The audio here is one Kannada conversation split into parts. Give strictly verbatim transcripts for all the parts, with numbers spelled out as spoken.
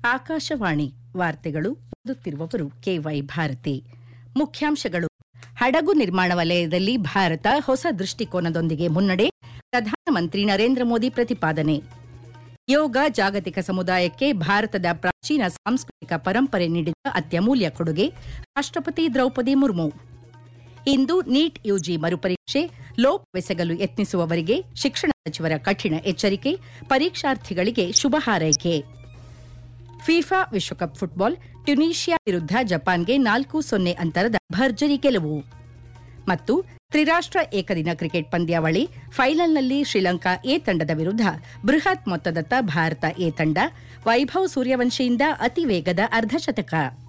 ಆಕಾಶವಾಣಿ ವಾರ್ತೆಗಳು ಓದುತ್ತಿರುವವರು ಕೆವೈ ಭಾರತಿ. ಮುಖ್ಯಾಂಶಗಳು. ಹಡಗು ನಿರ್ಮಾಣ ವಲಯದಲ್ಲಿ ಭಾರತ ಹೊಸ ದೃಷ್ಟಿಕೋನದೊಂದಿಗೆ ಮುನ್ನಡೆ, ಪ್ರಧಾನಮಂತ್ರಿ ನರೇಂದ್ರ ಮೋದಿ ಪ್ರತಿಪಾದನೆ. ಯೋಗ ಜಾಗತಿಕ ಸಮುದಾಯಕ್ಕೆ ಭಾರತದ ಪ್ರಾಚೀನ ಸಾಂಸ್ಕೃತಿಕ ಪರಂಪರೆ ನೀಡಿದ ಅತ್ಯಮೂಲ್ಯ ಕೊಡುಗೆ, ರಾಷ್ಟ್ರಪತಿ ದ್ರೌಪದಿ ಮುರ್ಮು. ಇಂದು ನೀಟ್ ಯುಜಿ ಮರುಪರೀಕ್ಷೆ, ಲೋಪವೆಸಗಲು ಯತ್ನಿಸುವವರಿಗೆ ಶಿಕ್ಷಣ ಸಚಿವರ ಕಠಿಣ ಎಚ್ಚರಿಕೆ, ಪರೀಕ್ಷಾರ್ಥಿಗಳಿಗೆ ಶುಭ ಹಾರೈಕೆ. ಫಿಫಾ ವಿಶ್ವಕಪ್ ಫುಟ್ಬಾಲ್, ಟ್ಯುನೀಷಿಯಾ ವಿರುದ್ಧ ಜಪಾನ್ಗೆ ನಾಲ್ಕು ಸೊನ್ನೆ ಅಂತರದ ಭರ್ಜರಿ ಗೆಲುವು. ಮತ್ತು ತ್ರಿರಾಷ್ಟ್ರ ಏಕದಿನ ಕ್ರಿಕೆಟ್ ಪಂದ್ಯಾವಳಿ, ಫೈನಲ್ನಲ್ಲಿ ಶ್ರೀಲಂಕಾ ಎ ತಂಡದ ವಿರುದ್ಧ ಬೃಹತ್ ಮೊತ್ತದತ್ತ ಭಾರತ ಎ ತಂಡ, ವೈಭವ್ ಸೂರ್ಯವಂಶಿಯಿಂದ ಅತಿ ವೇಗದ ಅರ್ಧಶತಕ.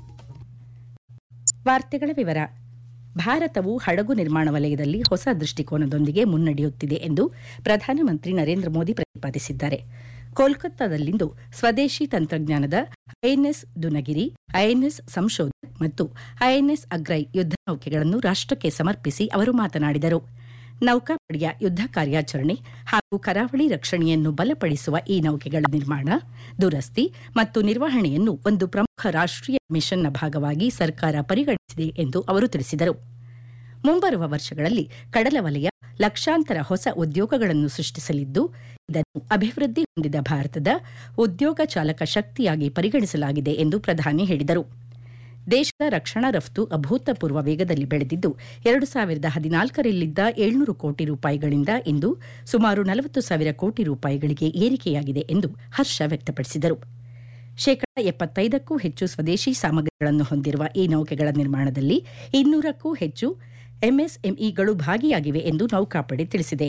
ವಾರ್ತೆಗಳ ವಿವರ. ಭಾರತವು ಹಡಗು ನಿರ್ಮಾಣ ವಲಯದಲ್ಲಿ ಹೊಸ ದೃಷ್ಟಿಕೋನದೊಂದಿಗೆ ಮುನ್ನಡೆಯುತ್ತಿದೆ ಎಂದು ಪ್ರಧಾನಮಂತ್ರಿ ನರೇಂದ್ರ ಮೋದಿ ಪ್ರತಿಪಾದಿಸಿದ್ದಾರೆ. ಕೋಲ್ಕತ್ತಾದಲ್ಲಿಂದು ಸ್ವದೇಶಿ ತಂತ್ರಜ್ಞಾನದ ಐಎನ್ಎಸ್ ದುನಗಿರಿ, ಐಎನ್ಎಸ್ ಸಂಶೋಧಕ್ ಮತ್ತು ಐಎನ್ಎಸ್ ಅಗ್ರೈ ಯುದ್ಧ ನೌಕೆಗಳನ್ನು ರಾಷ್ಟಕ್ಕೆ ಸಮರ್ಪಿಸಿ ಅವರು ಮಾತನಾಡಿದರು. ನೌಕಾಪಡೆಯ ಯುದ್ಧ ಕಾರ್ಯಾಚರಣೆ ಹಾಗೂ ಕರಾವಳಿ ರಕ್ಷಣೆಯನ್ನು ಬಲಪಡಿಸುವ ಈ ನೌಕೆಗಳ ನಿರ್ಮಾಣ, ದುರಸ್ತಿ ಮತ್ತು ನಿರ್ವಹಣೆಯನ್ನು ಒಂದು ಪ್ರಮುಖ ರಾಷ್ಟೀಯ ಮಿಷನ್ನ ಭಾಗವಾಗಿ ಸರ್ಕಾರ ಪರಿಗಣಿಸಿದೆ ಎಂದು ಅವರು ತಿಳಿಸಿದರು. ಮುಂಬರುವ ವರ್ಷಗಳಲ್ಲಿ ಕಡಲ ವಲಯ ಲಕ್ಷಾಂತರ ಹೊಸ ಉದ್ಯೋಗಗಳನ್ನು ಸೃಷ್ಟಿಸಲಿದ್ದು, ಇದನ್ನು ಅಭಿವೃದ್ಧಿ ಹೊಂದಿದ ಭಾರತದ ಉದ್ಯೋಗ ಚಾಲಕ ಶಕ್ತಿಯಾಗಿ ಪರಿಗಣಿಸಲಾಗಿದೆ ಎಂದು ಪ್ರಧಾನಿ ಹೇಳಿದರು. ದೇಶದ ರಕ್ಷಣಾ ರಫ್ತು ಅಭೂತಪೂರ್ವ ವೇಗದಲ್ಲಿ ಬೆಳೆದಿದ್ದು, ಎರಡು ಸಾವಿರದ ಹದಿನಾಲ್ಕರಲ್ಲಿದ್ದ ಏಳ್ನೂರು ಕೋಟಿ ರೂಪಾಯಿಗಳಿಂದ ಇಂದು ಸುಮಾರು ನಲವತ್ತು ಸಾವಿರ ಕೋಟಿ ರೂಪಾಯಿಗಳಿಗೆ ಏರಿಕೆಯಾಗಿದೆ ಎಂದು ಹರ್ಷ ವ್ಯಕ್ತಪಡಿಸಿದರು. ಶೇಕಡಾ ಎಪ್ಪತ್ತೈದಕ್ಕೂ ಹೆಚ್ಚು ಸ್ವದೇಶಿ ಸಾಮಗ್ರಿಗಳನ್ನು ಹೊಂದಿರುವ ಈ ನೌಕೆಗಳ ನಿರ್ಮಾಣದಲ್ಲಿ ಇನ್ನೂರಕ್ಕೂ ಹೆಚ್ಚು ಎಂಎಸ್ಎಂಇಗಳು ಭಾಗಿಯಾಗಿವೆ ಎಂದು ನೌಕಾಪಡೆ ತಿಳಿಸಿದೆ.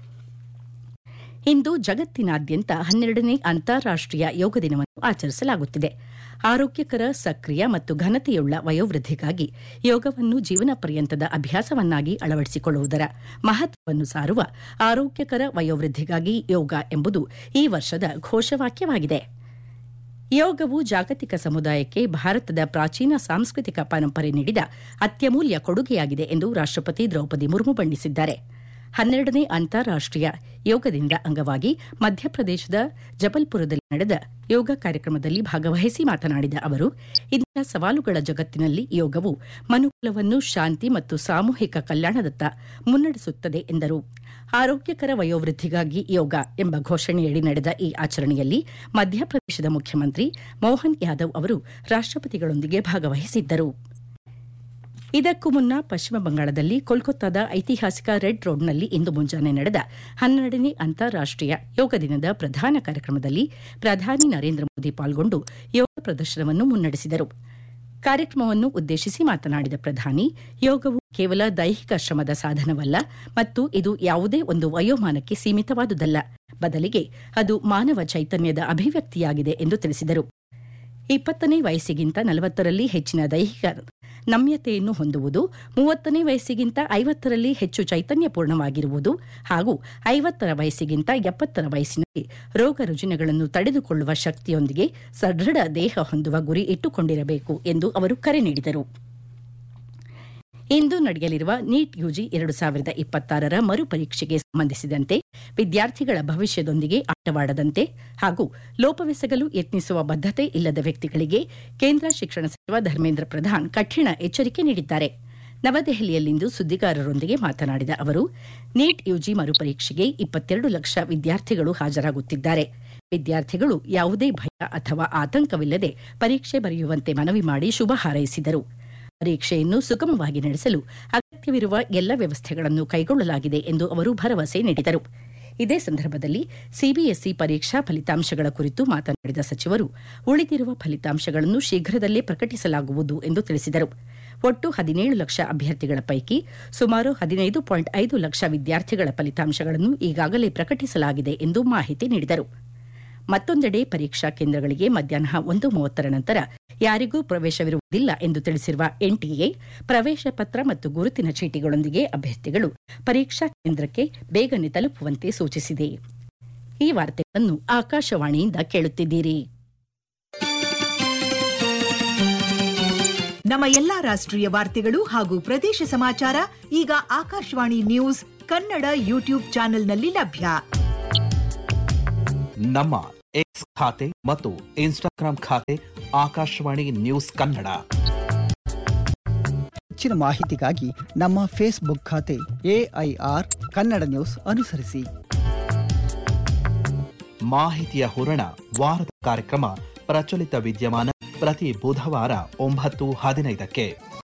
ಇಂದು ಜಗತ್ತಿನಾದ್ಯಂತ ಹನ್ನೆರಡನೇ ಅಂತಾರಾಷ್ಟೀಯ ಯೋಗ ದಿನವನ್ನು ಆಚರಿಸಲಾಗುತ್ತಿದೆ. ಆರೋಗ್ಯಕರ, ಸಕ್ರಿಯ ಮತ್ತು ಘನತೆಯುಳ್ಳ ವಯೋವೃದ್ಧಿಗಾಗಿ ಯೋಗವನ್ನು ಜೀವನ ಪರ್ಯಂತದ ಅಭ್ಯಾಸವನ್ನಾಗಿ ಅಳವಡಿಸಿಕೊಳ್ಳುವುದರ ಮಹತ್ವವನ್ನು ಸಾರುವ ಆರೋಗ್ಯಕರ ವಯೋವೃದ್ಧಿಗಾಗಿ ಯೋಗ ಎಂಬುದು ಈ ವರ್ಷದ ಘೋಷವಾಕ್ಯವಾಗಿದೆ. ಯೋಗವು ಜಾಗತಿಕ ಸಮುದಾಯಕ್ಕೆ ಭಾರತದ ಪ್ರಾಚೀನ ಸಾಂಸ್ಕೃತಿಕ ಪರಂಪರೆ ನೀಡಿದ ಅತ್ಯಮೂಲ್ಯ ಕೊಡುಗೆಯಾಗಿದೆ ಎಂದು ರಾಷ್ಟ್ರಪತಿ ದ್ರೌಪದಿ ಮುರ್ಮು ಬಣ್ಣಿಸಿದ್ದಾರೆ. ಹನ್ನೆರಡನೇ ಅಂತಾರಾಷ್ಟೀಯ ಯೋಗ ದಿನದ ಅಂಗವಾಗಿ ಮಧ್ಯಪ್ರದೇಶದ ಜಬಲ್ಪುರದಲ್ಲಿ ನಡೆದ ಯೋಗ ಕಾರ್ಯಕ್ರಮದಲ್ಲಿ ಭಾಗವಹಿಸಿ ಮಾತನಾಡಿದ ಅವರು, ಇಂದಿನ ಸವಾಲುಗಳ ಜಗತ್ತಿನಲ್ಲಿ ಯೋಗವು ಮನುಕುಲವನ್ನು ಶಾಂತಿ ಮತ್ತು ಸಾಮೂಹಿಕ ಕಲ್ಯಾಣದತ್ತ ಮುನ್ನಡೆಸುತ್ತದೆ ಎಂದರು. ಆರೋಗ್ಯಕರ ವಯೋವೃದ್ಧಿಗಾಗಿ ಯೋಗ ಎಂಬ ಘೋಷಣೆಯಡಿ ನಡೆದ ಈ ಆಚರಣೆಯಲ್ಲಿ ಮಧ್ಯಪ್ರದೇಶದ ಮುಖ್ಯಮಂತ್ರಿ ಮೋಹನ್ ಯಾದವ್ ಅವರು ರಾಷ್ಟ್ರಪತಿಗಳೊಂದಿಗೆ ಭಾಗವಹಿಸಿದ್ದರು. ಇದಕ್ಕೂ ಮುನ್ನ ಪಶ್ಚಿಮ ಬಂಗಾಳದಲ್ಲಿ ಕೋಲ್ಕತ್ತಾದ ಐತಿಹಾಸಿಕ ರೆಡ್ ರೋಡ್ನಲ್ಲಿ ಇಂದು ಮುಂಜಾನೆ ನಡೆದ ಹನ್ನೆರಡನೇ ಅಂತಾರಾಷ್ಟೀಯ ಯೋಗ ದಿನದ ಪ್ರಧಾನ ಕಾರ್ಯಕ್ರಮದಲ್ಲಿ ಪ್ರಧಾನಿ ನರೇಂದ್ರ ಮೋದಿ ಪಾಲ್ಗೊಂಡು ಯೋಗ ಪ್ರದರ್ಶನವನ್ನು ಮುನ್ನಡೆಸಿದರು. ಕಾರ್ಯಕ್ರಮವನ್ನು ಉದ್ದೇಶಿಸಿ ಮಾತನಾಡಿದ ಪ್ರಧಾನಿ, ಯೋಗವು ಕೇವಲ ದೈಹಿಕ ಶ್ರಮದ ಸಾಧನವಲ್ಲ ಮತ್ತು ಇದು ಯಾವುದೇ ಒಂದು ವಯೋಮಾನಕ್ಕೆ ಸೀಮಿತವಾದುದಲ್ಲ, ಬದಲಿಗೆ ಅದು ಮಾನವ ಚೈತನ್ಯದ ಅಭಿವ್ಯಕ್ತಿಯಾಗಿದೆ ಎಂದು ತಿಳಿಸಿದರು. ಇಪ್ಪತ್ತನೇ ವಯಸ್ಸಿಗಿಂತ ನಲವತ್ತರಲ್ಲಿ ಹೆಚ್ಚಿನ ದೈಹಿಕ ನಮ್ಯತೆಯನ್ನು ಹೊಂದುವುದು, ಮೂವತ್ತನೇ ವಯಸ್ಸಿಗಿಂತ ಐವತ್ತರಲ್ಲಿ ಹೆಚ್ಚು ಚೈತನ್ಯಪೂರ್ಣವಾಗಿರುವುದು ಹಾಗೂ ಐವತ್ತರ ವಯಸ್ಸಿಗಿಂತ ಎಪ್ಪತ್ತರ ವಯಸ್ಸಿನಲ್ಲಿ ರೋಗ ರುಜಿನಗಳನ್ನು ತಡೆದುಕೊಳ್ಳುವ ಶಕ್ತಿಯೊಂದಿಗೆ ಸದೃಢ ದೇಹ ಹೊಂದುವ ಗುರಿ ಇಟ್ಟುಕೊಂಡಿರಬೇಕು ಎಂದು ಅವರು ಕರೆ ನೀಡಿದರು. ಇಂದು ನಡೆಯಲಿರುವ ನೀಟ್ ಯುಜಿ ಎರಡು ಸಾವಿರದ ಇಪ್ಪತ್ತಾರರ ಮರುಪರೀಕ್ಷೆಗೆ ಸಂಬಂಧಿಸಿದಂತೆ ವಿದ್ಯಾರ್ಥಿಗಳ ಭವಿಷ್ಯದೊಂದಿಗೆ ಆಟವಾಡದಂತೆ ಹಾಗೂ ಲೋಪವೆಸಗಲು ಯತ್ನಿಸುವ ಬದ್ಧತೆ ಇಲ್ಲದ ವ್ಯಕ್ತಿಗಳಿಗೆ ಕೇಂದ್ರ ಶಿಕ್ಷಣ ಸಚಿವ ಧರ್ಮೇಂದ್ರ ಪ್ರಧಾನ್ ಕಠಿಣ ಎಚ್ಚರಿಕೆ ನೀಡಿದ್ದಾರೆ. ನವದೆಹಲಿಯಲ್ಲಿಂದು ಸುದ್ದಿಗಾರರೊಂದಿಗೆ ಮಾತನಾಡಿದ ಅವರು, ನೀಟ್ ಯುಜಿ ಮರುಪರೀಕ್ಷೆಗೆ ಇಪ್ಪತ್ತೆರಡು ಲಕ್ಷ ವಿದ್ಯಾರ್ಥಿಗಳು ಹಾಜರಾಗುತ್ತಿದ್ದಾರೆ. ವಿದ್ಯಾರ್ಥಿಗಳು ಯಾವುದೇ ಭಯ ಅಥವಾ ಆತಂಕವಿಲ್ಲದೆ ಪರೀಕ್ಷೆ ಬರೆಯುವಂತೆ ಮನವಿ ಮಾಡಿ ಶುಭ ಹಾರೈಸಿದರು. ಪರೀಕ್ಷೆಯನ್ನು ಸುಗಮವಾಗಿ ನಡೆಸಲು ಅಗತ್ಯವಿರುವ ಎಲ್ಲ ವ್ಯವಸ್ಥೆಗಳನ್ನು ಕೈಗೊಳ್ಳಲಾಗಿದೆ ಎಂದು ಅವರು ಭರವಸೆ ನೀಡಿದರು. ಇದೇ ಸಂದರ್ಭದಲ್ಲಿ ಸಿಬಿಎಸ್ಇ ಪರೀಕ್ಷಾ ಫಲಿತಾಂಶಗಳ ಕುರಿತು ಮಾತನಾಡಿದ ಸಚಿವರು, ಉಳಿದಿರುವ ಫಲಿತಾಂಶಗಳನ್ನು ಶೀಘ್ರದಲ್ಲೇ ಪ್ರಕಟಿಸಲಾಗುವುದು ಎಂದು ತಿಳಿಸಿದರು. ಒಟ್ಟು ಹದಿನೇಳು ಲಕ್ಷ ಅಭ್ಯರ್ಥಿಗಳ ಪೈಕಿ ಸುಮಾರು ಹದಿನೈದು ಪಾಯಿಂಟ್ ಐದು ಲಕ್ಷ ವಿದ್ಯಾರ್ಥಿಗಳ ಫಲಿತಾಂಶಗಳನ್ನು ಈಗಾಗಲೇ ಪ್ರಕಟಿಸಲಾಗಿದೆ ಎಂದು ಮಾಹಿತಿ ನೀಡಿದರು. ಮತ್ತೊಂದೆಡೆ ಪರೀಕ್ಷಾ ಕೇಂದ್ರಗಳಿಗೆ ಮಧ್ಯಾಹ್ನ ಒಂದು ಮೂವತ್ತರ ನಂತರ ಯಾರಿಗೂ ಪ್ರವೇಶವಿರುವುದಿಲ್ಲ ಎಂದು ತಿಳಿಸಿರುವ ಎನ್ಟಿಎ, ಪ್ರವೇಶ ಪತ್ರ ಮತ್ತು ಗುರುತಿನ ಚೀಟಿಗಳೊಂದಿಗೆ ಅಭ್ಯರ್ಥಿಗಳು ಪರೀಕ್ಷಾ ಕೇಂದ್ರಕ್ಕೆ ಬೇಗನೆ ತಲುಪುವಂತೆ ಸೂಚಿಸಿದೆ. ಈ ವಾರ್ತೆಗಳನ್ನು ಆಕಾಶವಾಣಿಯಿಂದ ಕೇಳುತ್ತಿದ್ದೀರಿ. ನಮ್ಮ ಎಲ್ಲಾ ರಾಷ್ಟ್ರೀಯ ವಾರ್ತೆಗಳು ಹಾಗೂ ಪ್ರದೇಶ ಸಮಾಚಾರ ಈಗ ಆಕಾಶವಾಣಿ ನ್ಯೂಸ್ ಕನ್ನಡ ಯೂಟ್ಯೂಬ್ ಚಾನೆಲ್ನಲ್ಲಿ ಲಭ್ಯ. ನಮ್ಮ ಖಾತೆ ಮತ್ತು ಇನ್ಸ್ಟಾಗ್ರಾಂ ಖಾತೆ ಆಕಾಶವಾಣಿ ನ್ಯೂಸ್ ಕನ್ನಡ. ಹೆಚ್ಚಿನ ಮಾಹಿತಿಗಾಗಿ ನಮ್ಮ ಫೇಸ್ಬುಕ್ ಖಾತೆ ಎಐಆರ್ ಕನ್ನಡ ನ್ಯೂಸ್ ಅನುಸರಿಸಿ. ಮಾಹಿತಿಯ ಹೂರಣ ವಾರದ ಕಾರ್ಯಕ್ರಮ ಪ್ರಚಲಿತ ವಿದ್ಯಮಾನ ಪ್ರತಿ ಬುಧವಾರ ಒಂಬತ್ತು ಹದಿನೈದಕ್ಕೆ.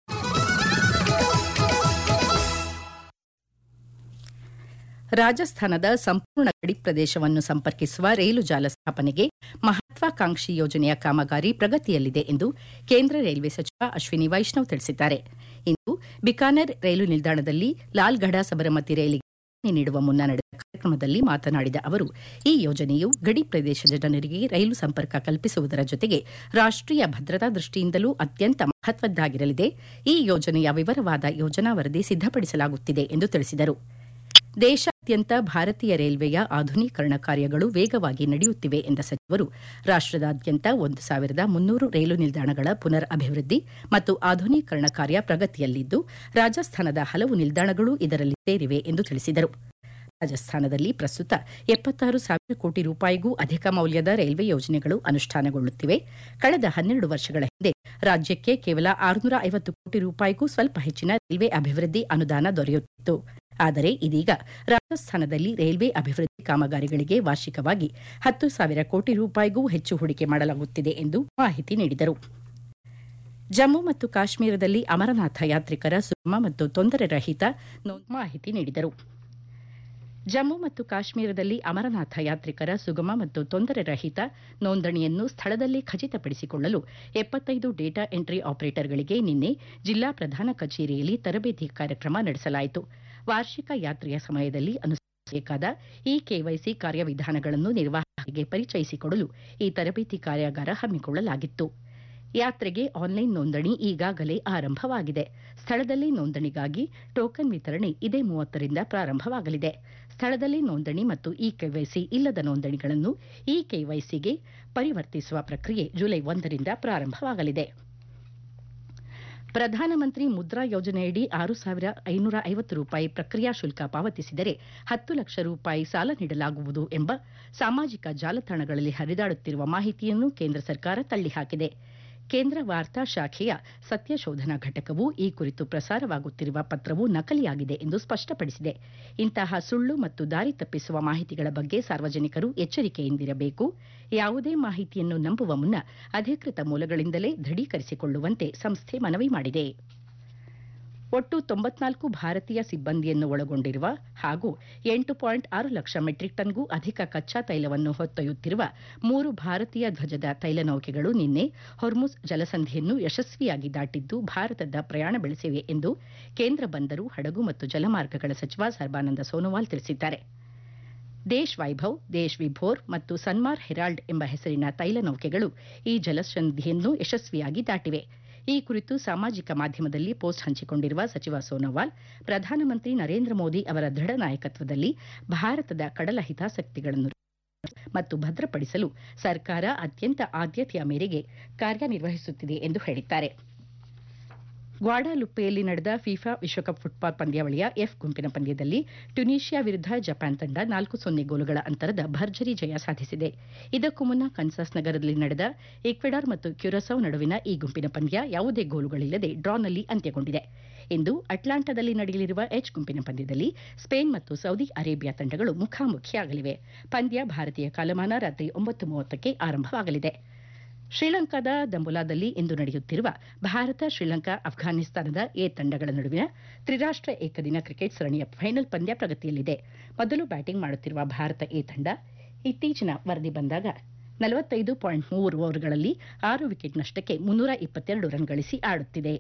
ರಾಜಸ್ಥಾನದ ಸಂಪೂರ್ಣ ಗಡಿ ಪ್ರದೇಶವನ್ನು ಸಂಪರ್ಕಿಸುವ ರೈಲು ಜಾಲ ಸ್ಥಾಪನೆಗೆ ಮಹತ್ವಾಕಾಂಕ್ಷಿ ಯೋಜನೆಯ ಕಾಮಗಾರಿ ಪ್ರಗತಿಯಲ್ಲಿದೆ ಎಂದು ಕೇಂದ್ರ ರೈಲ್ವೆ ಸಚಿವ ಅಶ್ವಿನಿ ವೈಷ್ಣವ್ ತಿಳಿಸಿದ್ದಾರೆ. ಇಂದು ಬಿಕಾನೆರ್ ರೈಲು ನಿಲ್ದಾಣದಲ್ಲಿ ಲಾಲ್ಗಢ ಸಬರಮತಿ ರೈಲಿಗೆ ಚಾಲನೆ ನೀಡುವ ಮುನ್ನ ನಡೆದ ಕಾರ್ಯಕ್ರಮದಲ್ಲಿ ಮಾತನಾಡಿದ ಅವರು, ಈ ಯೋಜನೆಯು ಗಡಿ ಪ್ರದೇಶದ ಜನರಿಗೆ ರೈಲು ಸಂಪರ್ಕ ಕಲ್ಪಿಸುವುದರ ಜೊತೆಗೆ ರಾಷ್ಟೀಯ ಭದ್ರತಾ ದೃಷ್ಟಿಯಿಂದಲೂ ಅತ್ಯಂತ ಮಹತ್ವದ್ದಾಗಿರಲಿದೆ. ಈ ಯೋಜನೆಯ ವಿವರವಾದ ಯೋಜನಾ ವರದಿ ಸಿದ್ದಪಡಿಸಲಾಗುತ್ತಿದೆ ಎಂದು ತಿಳಿಸಿದರು. ದೇಶಾದ್ಯಂತ ಭಾರತೀಯ ರೈಲ್ವೆಯ ಆಧುನೀಕರಣ ಕಾರ್ಯಗಳು ವೇಗವಾಗಿ ನಡೆಯುತ್ತಿವೆ ಎಂದ ಸಚಿವರು, ರಾಷ್ಟದಾದ್ಯಂತ ಒಂದು ಸಾವಿರದ ಮುನ್ನೂರು ರೈಲು ನಿಲ್ದಾಣಗಳ ಪುನರ್ ಅಭಿವೃದ್ಧಿ ಮತ್ತು ಆಧುನೀಕರಣ ಕಾರ್ಯ ಪ್ರಗತಿಯಲ್ಲಿದ್ದು, ರಾಜಸ್ಥಾನದ ಹಲವು ನಿಲ್ದಾಣಗಳು ಇದರಲ್ಲಿ ಸೇರಿವೆ ಎಂದು ತಿಳಿಸಿದರು. ರಾಜಸ್ಥಾನದಲ್ಲಿ ಪ್ರಸ್ತುತ ಎಪ್ಪತ್ತಾರು ಸಾವಿರ ಕೋಟಿ ರೂಪಾಯಿಗೂ ಅಧಿಕ ಮೌಲ್ಯದ ರೈಲ್ವೆ ಯೋಜನೆಗಳು ಅನುಷ್ಠಾನಗೊಳ್ಳುತ್ತಿವೆ. ಕಳೆದ ಹನ್ನೆರಡು ವರ್ಷಗಳ ಹಿಂದೆ ರಾಜ್ಯಕ್ಕೆ ಕೇವಲ ಆರುನೂರ ಐವತ್ತು ಕೋಟಿ ರೂಪಾಯಿಗೂ ಸ್ವಲ್ಪ ಹೆಚ್ಚಿನ ರೈಲ್ವೆ ಅಭಿವೃದ್ಧಿ ಅನುದಾನ ದೊರೆಯುತ್ತಿತ್ತು. ಆದರೆ ಇದೀಗ ರಾಜಸ್ಥಾನದಲ್ಲಿ ರೈಲ್ವೆ ಅಭಿವೃದ್ಧಿ ಕಾಮಗಾರಿಗಳಿಗೆ ವಾರ್ಷಿಕವಾಗಿ ಹತ್ತು ಸಾವಿರ ಕೋಟಿ ರೂಪಾಯಿಗೂ ಹೆಚ್ಚು ಹೂಡಿಕೆ ಮಾಡಲಾಗುತ್ತಿದೆ ಎಂದು ಮಾಹಿತಿ ನೀಡಿದರು. ಜಮ್ಮು ಮತ್ತು ಕಾಶ್ಮೀರದಲ್ಲಿ ಅಮರನಾಥ ಯಾತ್ರಿಕರ ಸುಗಮ ಮತ್ತು ತೊಂದರೆ ರಹಿತ ಮಾಹಿತಿ ನೀಡಿದರು. ಜಮ್ಮು ಮತ್ತು ಕಾಶ್ಮೀರದಲ್ಲಿ ಅಮರನಾಥ ಯಾತ್ರಿಕರ ಸುಗಮ ಮತ್ತು ತೊಂದರೆ ರಹಿತ ನೋಂದಣಿಯನ್ನು ಸ್ಥಳದಲ್ಲೇ ಖಚಿತಪಡಿಸಿಕೊಳ್ಳಲು ಎಪ್ಪತ್ತೈದು ಡೇಟಾ ಎಂಟ್ರಿ ಆಪರೇಟರ್ಗಳಿಗೆ ನಿನ್ನೆ ಜಿಲ್ಲಾ ಪ್ರಧಾನ ಕಚೇರಿಯಲ್ಲಿ ತರಬೇತಿ ಕಾರ್ಯಕ್ರಮ ನಡೆಸಲಾಯಿತು. ವಾರ್ಷಿಕ ಯಾತ್ರೆಯ ಸಮಯದಲ್ಲಿ ಅನುಸರಿಸಬೇಕಾದ ಈ ಕೆವೈಸಿ ಕಾರ್ಯವಿಧಾನಗಳನ್ನು ನಿರ್ವಾಹಕರಿಗೆ ಪರಿಚಯಿಸಿಕೊಡಲು ಈ ತರಬೇತಿ ಕಾರ್ಯಾಗಾರ ಹಮ್ಮಿಕೊಳ್ಳಲಾಗಿತ್ತು. ಯಾತ್ರೆಗೆ ಆನ್ಲೈನ್ ನೋಂದಣಿ ಈಗಾಗಲೇ ಆರಂಭವಾಗಿದೆ. ಸ್ಥಳದಲ್ಲೇ ನೋಂದಣಿಗಾಗಿ ಟೋಕನ್ ವಿತರಣೆ ಇದೇ ಮೂವತ್ತರಿಂದ ಪ್ರಾರಂಭವಾಗಲಿದೆ. ಸ್ಥಳದಲ್ಲೇ ನೋಂದಣಿ ಮತ್ತು ಇ ಕೆವೈಸಿ ಇಲ್ಲದ ನೋಂದಣಿಗಳನ್ನು ಇ ಕೆವೈಸಿಗೆ ಪರಿವರ್ತಿಸುವ ಪ್ರಕ್ರಿಯೆ ಜುಲೈ ಒಂದರಿಂದ ಪ್ರಾರಂಭವಾಗಲಿದೆ. ಪ್ರಧಾನಮಂತ್ರಿ ಮುದ್ರಾ ಯೋಜನೆಯಡಿ ಆರು ಸಾವಿರ ಐನೂರ ಐವತ್ತು ರೂಪಾಯಿ ಪ್ರಕ್ರಿಯಾ ಶುಲ್ಕ ಪಾವತಿಸಿದರೆ ಹತ್ತು ಲಕ್ಷ ರೂಪಾಯಿ ಸಾಲ ನೀಡಲಾಗುವುದು ಎಂಬ ಸಾಮಾಜಿಕ ಜಾಲತಾಣಗಳಲ್ಲಿ ಹರಿದಾಡುತ್ತಿರುವ ಮಾಹಿತಿಯನ್ನು ಕೇಂದ್ರ ಸರ್ಕಾರ ತಳ್ಳಿಹಾಕಿದೆ. ಕೇಂದ್ರ ವಾರ್ತಾ ಶಾಖೆಯ ಸತ್ಯಶೋಧನಾ ಘಟಕವು ಈ ಕುರಿತು ಪ್ರಸಾರವಾಗುತ್ತಿರುವ ಪತ್ರವು ನಕಲಿಯಾಗಿದೆ ಎಂದು ಸ್ಪಷ್ಟಪಡಿಸಿದೆ. ಇಂತಹ ಸುಳ್ಳು ಮತ್ತು ದಾರಿ ತಪ್ಪಿಸುವ ಮಾಹಿತಿಗಳ ಬಗ್ಗೆ ಸಾರ್ವಜನಿಕರು ಎಚ್ಚರಿಕೆಯಿಂದಿರಬೇಕು. ಯಾವುದೇ ಮಾಹಿತಿಯನ್ನು ನಂಬುವ ಮುನ್ನ ಅಧಿಕೃತ ಮೂಲಗಳಿಂದಲೇ ದೃಢೀಕರಿಸಿಕೊಳ್ಳುವಂತೆ ಸಂಸ್ಥೆ ಮನವಿ ಮಾಡಿದೆ. ಒಟ್ಟು ತೊಂಬತ್ನಾಲ್ಕು ಭಾರತೀಯ ಸಿಬ್ಬಂದಿಯನ್ನು ಒಳಗೊಂಡಿರುವ ಹಾಗೂ ಎಂಟು ಪಾಯಿಂಟ್ ಆರು ಲಕ್ಷ ಮೆಟ್ರಿಕ್ ಟನ್ಗೂ ಅಧಿಕ ಕಚ್ಚಾ ತೈಲವನ್ನು ಹೊತ್ತೊಯ್ಯುತ್ತಿರುವ ಮೂರು ಭಾರತೀಯ ಧ್ವಜದ ತೈಲ ನೌಕೆಗಳು ನಿನ್ನೆ ಹೊರ್ಮುಜ್ ಜಲಸಂಧಿಯನ್ನು ಯಶಸ್ವಿಯಾಗಿ ದಾಟಿದ್ದು ಭಾರತದ ಪ್ರಯಾಣ ಬೆಳೆಸಿವೆ ಎಂದು ಕೇಂದ್ರ ಬಂದರು, ಹಡಗು ಮತ್ತು ಜಲಮಾರ್ಗಗಳ ಸಚಿವ ಸರ್ಬಾನಂದ ಸೋನೋವಾಲ್ ತಿಳಿಸಿದ್ದಾರೆ. ದೇಶ್ ವೈಭವ್, ದೇಶ್ ವಿಭೋರ್ ಮತ್ತು ಸನ್ಮಾರ್ ಹೆರಾಲ್ಡ್ ಎಂಬ ಹೆಸರಿನ ತೈಲ ನೌಕೆಗಳು ಈ ಜಲಸಂಧಿಯನ್ನು ಯಶಸ್ವಿಯಾಗಿ ದಾಟಿವೆ. ಈ ಕುರಿತು ಸಾಮಾಜಿಕ ಮಾಧ್ಯಮದಲ್ಲಿ ಪೋಸ್ಟ್ ಹಂಚಿಕೊಂಡಿರುವ ಸಚಿವ ಸೋನೋವಾಲ್, ಪ್ರಧಾನಮಂತ್ರಿ ನರೇಂದ್ರ ಮೋದಿ ಅವರ ದೃಢ ನಾಯಕತ್ವದಲ್ಲಿ ಭಾರತದ ಕಡಲ ಹಿತಾಸಕ್ತಿಗಳನ್ನು ಮತ್ತು ಭದ್ರಪಡಿಸಲು ಸರ್ಕಾರ ಅತ್ಯಂತ ಆದ್ಯತೆಯ ಮೇರೆಗೆ ಕಾರ್ಯನಿರ್ವಹಿಸುತ್ತಿದೆ ಎಂದು ಹೇಳಿದ್ದಾರೆ. ಗ್ವಾಡಾಲುಪ್ಪೆಯಲ್ಲಿ ನಡೆದ ಫಿಫಾ ವಿಶ್ವಕಪ್ ಫುಟ್ಬಾಲ್ ಪಂದ್ಯಾವಳಿಯ ಎಫ್ ಗುಂಪಿನ ಪಂದ್ಯದಲ್ಲಿ ಟ್ಯುನೀಷಿಯಾ ವಿರುದ್ಧ ಜಪಾನ್ ತಂಡ ನಾಲ್ಕು ಸೊನ್ನೆ ಗೋಲುಗಳ ಅಂತರದ ಭರ್ಜರಿ ಜಯ ಸಾಧಿಸಿದೆ. ಇದಕ್ಕೂ ಮುನ್ನ ಕನ್ಸಾಸ್ ನಗರದಲ್ಲಿ ನಡೆದ ಈಕ್ವೆಡಾರ್ ಮತ್ತು ಕ್ಯುರಸೌ ನಡುವಿನ ಈ ಗುಂಪಿನ ಪಂದ್ಯ ಯಾವುದೇ ಗೋಲುಗಳಿಲ್ಲದೆ ಡ್ರಾನಲ್ಲಿ ಅಂತ್ಯಗೊಂಡಿದೆ. ಇಂದು ಅಟ್ಲಾಂಟಾದಲ್ಲಿ ನಡೆಯಲಿರುವ ಎಚ್ ಗುಂಪಿನ ಪಂದ್ಯದಲ್ಲಿ ಸ್ಪೇನ್ ಮತ್ತು ಸೌದಿ ಅರೇಬಿಯಾ ತಂಡಗಳು ಮುಖಾಮುಖಿಯಾಗಲಿವೆ. ಪಂದ್ಯ ಭಾರತೀಯ ಕಾಲಮಾನ ರಾತ್ರಿ ಒಂಬತ್ತು ಮೂವತ್ತಕ್ಕೆ ಆರಂಭವಾಗಲಿದೆ. ಶ್ರೀಲಂಕಾದ ದಂಬುಲಾದಲ್ಲಿ ಇಂದು ನಡೆಯುತ್ತಿರುವ ಭಾರತ, ಶ್ರೀಲಂಕಾ, ಅಫ್ಘಾನಿಸ್ತಾನದ ಎ ತಂಡಗಳ ನಡುವಿನ ತ್ರಿರಾಷ್ಟ್ರ ಏಕದಿನ ಕ್ರಿಕೆಟ್ ಸರಣಿಯ ಫೈನಲ್ ಪಂದ್ಯ ಪ್ರಗತಿಯಲ್ಲಿದೆ. ಮೊದಲು ಬ್ಯಾಟಿಂಗ್ ಮಾಡುತ್ತಿರುವ ಭಾರತ ಎ ತಂಡ ಇತ್ತೀಚಿನ ವರದಿ ಬಂದಾಗ ನಲವತ್ತೈದು ಪಾಯಿಂಟ್ ಮೂರು ಓವರ್ಗಳಲ್ಲಿ ಆರು ವಿಕೆಟ್ ನಷ್ಟಕ್ಕೆ ಮುನ್ನೂರ ಇಪ್ಪತ್ತೆರಡು ರನ್ ಗಳಿಸಿ ಆಡುತ್ತಿದೆ.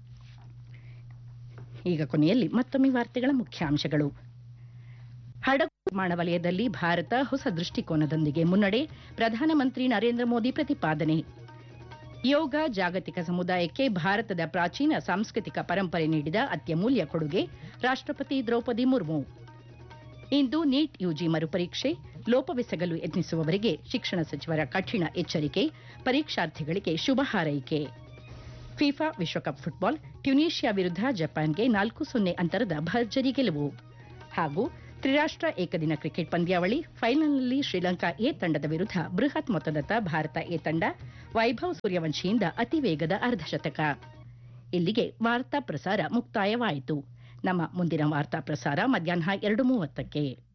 ಈಗ ಕೊನೆಯಲ್ಲಿ ಮತ್ತೊಮ್ಮೆ ವಾರ್ತೆಗಳ ಮುಖ್ಯಾಂಶಗಳು. ಹಡಗು ನಿರ್ಮಾಣ ವಲಯದಲ್ಲಿ ಭಾರತ ಹೊಸ ದೃಷ್ಟಿಕೋನದೊಂದಿಗೆ ಮುನ್ನಡೆ, ಪ್ರಧಾನಮಂತ್ರಿ ನರೇಂದ್ರ ಮೋದಿ ಪ್ರತಿಪಾದನೆ. ಯೋಗ ಜಾಗತಿಕ ಸಮುದಾಯಕ್ಕೆ ಭಾರತದ ಪ್ರಾಚೀನ ಸಾಂಸ್ಕೃತಿಕ ಪರಂಪರೆ ನೀಡಿದ ಅತ್ಯಮೂಲ್ಯ ಕೊಡುಗೆ, ರಾಷ್ಟ್ರಪತಿ ದ್ರೌಪದಿ ಮುರ್ಮು. ಇಂದು ನೀಟ್ ಯುಜಿ ಮರುಪರೀಕ್ಷೆ, ಲೋಪವೆಸಗಲು ಯತ್ನಿಸುವವರಿಗೆ ಶಿಕ್ಷಣ ಸಚಿವರ ಕಠಿಣ ಎಚ್ಚರಿಕೆ, ಪರೀಕ್ಷಾರ್ಥಿಗಳಿಗೆ ಶುಭ ಹಾರೈಕೆ. ಫಿಫಾ ವಿಶ್ವಕಪ್ ಫುಟ್ಬಾಲ್, ಟ್ಯುನೀಷಿಯಾ ವಿರುದ್ಧ ಜಪಾನ್ಗೆ ನಾಲ್ಕು ಸೊನ್ನೆ ಅಂತರದ ಭರ್ಜರಿ ಗೆಲುವು. ಹಾಗೂ ತ್ರಿರಾಷ್ಟ್ರ ಏಕದಿನ ಕ್ರಿಕೆಟ್ ಪಂದ್ಯಾವಳಿ ಫೈನಲ್ನಲ್ಲಿ ಶ್ರೀಲಂಕಾ ಎ ತಂಡದ ವಿರುದ್ಧ ಬೃಹತ್ ಮೊತ್ತದತ್ತ ಭಾರತ ಎ ತಂಡ ವೈಭವ್ ಸೂರ್ಯವಂಶಿಯಿಂದ ಅತಿ ವೇಗದ ಅರ್ಧಶತಕ. ಇಲ್ಲಿಗೆ ವಾರ್ತಾ ಪ್ರಸಾರ ಮುಕ್ತಾಯವಾಯಿತು. ನಮ್ಮ ಮುಂದಿನ ವಾರ್ತಾ ಪ್ರಸಾರ ಮಧ್ಯಾಹ್ನ ಎರಡು ಮೂವತ್ತಕ್ಕೆ.